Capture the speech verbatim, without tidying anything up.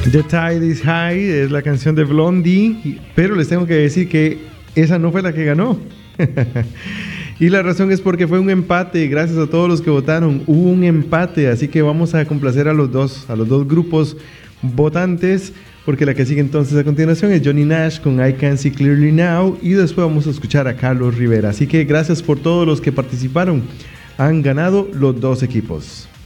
The Tide is High es la canción de Blondie, pero les tengo que decir que esa no fue la que ganó. Y la razón es porque fue un empate. Gracias a todos los que votaron, hubo un empate, así que vamos a complacer a los dos, a los dos grupos votantes, porque la que sigue entonces a continuación es Johnny Nash con I Can See Clearly Now, y después vamos a escuchar a Carlos Rivera. Así que gracias por todos los que participaron. Han ganado los dos equipos.